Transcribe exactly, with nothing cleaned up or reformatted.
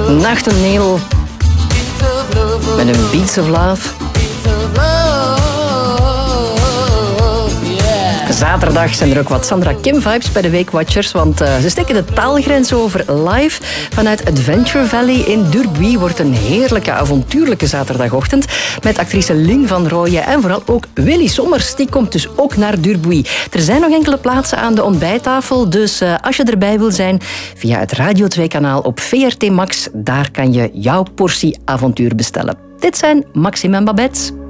Nachtonneel met een Beats of Love. Zaterdag zijn er ook wat Sandra Kim-vibes bij de Weekwatchers, want uh, ze steken de taalgrens over live. Vanuit Adventure Valley in Durbuy wordt een heerlijke, avontuurlijke zaterdagochtend met actrice Lynn van Rooyen en vooral ook Willy Sommers. Die komt dus ook naar Durbuy. Er zijn nog enkele plaatsen aan de ontbijttafel, dus uh, als je erbij wil zijn, via het Radio twee-kanaal op V R T Max, daar kan je jouw portie avontuur bestellen. Dit zijn Maxime en Babette.